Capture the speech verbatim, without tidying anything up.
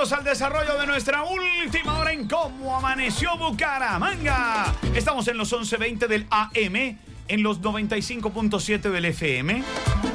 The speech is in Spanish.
bienvenidos al desarrollo de nuestra última hora en Cómo Amaneció Bucaramanga. Estamos en los once veinte del A M, en los noventa y cinco punto siete del F M.